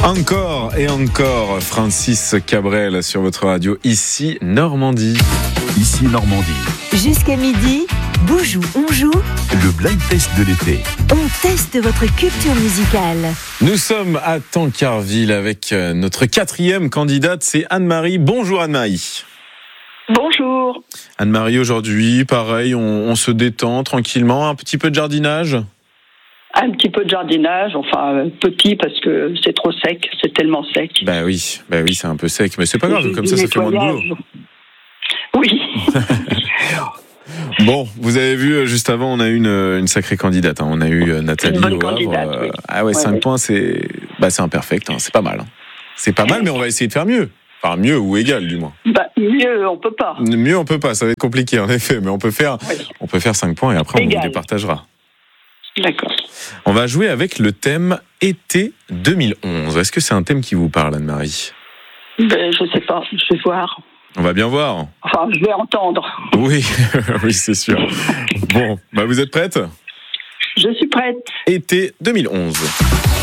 Encore et encore, Francis Cabrel sur votre radio, ici Normandie. Ici Normandie. Jusqu'à midi, Boujou, on joue. Le blind test de l'été. On teste votre culture musicale. Nous sommes à Tancarville avec notre quatrième candidate, c'est Anne-Marie. Bonjour Anne-Marie. Bonjour. Anne-Marie, aujourd'hui, pareil, on se détend tranquillement, un petit peu de jardinage. Un petit peu de jardinage, enfin petit parce que c'est trop sec, c'est tellement sec. Bah oui, c'est un peu sec, mais c'est pas grave, comme ça fait moins de boulot. Oui. Bon, vous avez vu, juste avant, on a eu une sacrée candidate. On a eu Nathalie Une bonne au Havre. candidate, oui. Ah ouais, 5 points, c'est imperfect. C'est pas mal. C'est pas mal, mais on va essayer de faire mieux. Enfin, mieux ou égal, du moins. Mieux, on peut pas. Mieux, on peut pas. Ça va être compliqué, en effet. Mais on peut faire 5 points et après, on vous départagera. D'accord. On va jouer avec le thème été 2011. Est-ce que c'est un thème qui vous parle, Anne-Marie ? Je sais pas, je vais voir. On va bien voir. Enfin, je vais entendre. Oui, oui, c'est sûr. Bon, vous êtes prête ? Je suis prête. Été 2011.